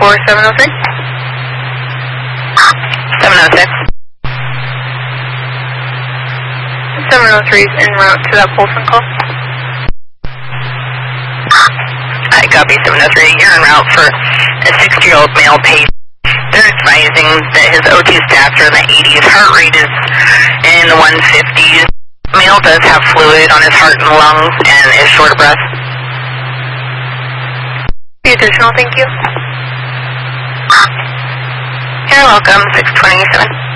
for 703. 706. 703 is en route to that Polson call. I copy 703. You're en route for a 60-year-old male patient. They're advising that his O2 stats are in the 80s. Heart rate is in the 150s. Male does have fluid on his heart and lungs and is short of breath. The additional, thank you. You're welcome. 627.